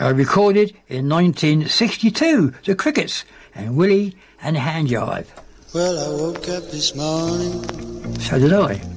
Recorded in 1962, the Crickets and Willie and the Hand Jive. Well, I woke up this morning. So did I.